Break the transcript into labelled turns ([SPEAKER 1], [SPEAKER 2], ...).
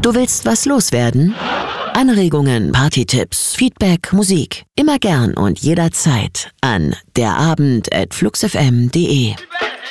[SPEAKER 1] Du willst was loswerden? Anregungen, Partytipps, Feedback, Musik. Immer gern und jederzeit an derabend@fluxfm.de.